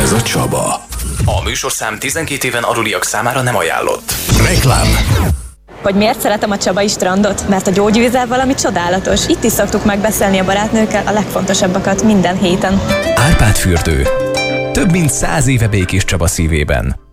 Ez a Csaba. A műsorszám 12 éven aluliak számára nem ajánlott. Reklám. Hogy miért szeretem a Csabai strandot? Mert a gyógyvízzel valami csodálatos. Itt is szoktuk megbeszélni a barátnőkkel a legfontosabbakat minden héten. Árpád fürdő. Több mint 100 éve Békés Csaba szívében.